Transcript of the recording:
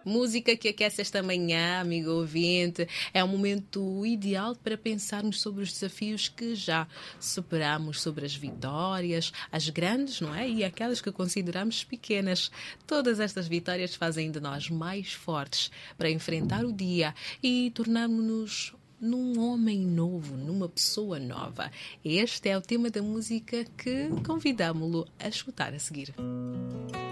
Música que aquece esta manhã, amigo ouvinte, é um momento ideal para pensarmos sobre os desafios que já superamos, sobre as vitórias, as grandes, não é? E aquelas que consideramos pequenas. Todas estas vitórias fazem de nós mais fortes para enfrentar o dia e tornarmos-nos num homem novo, numa pessoa nova. Este é o tema da música que convidamo-lo a escutar a seguir.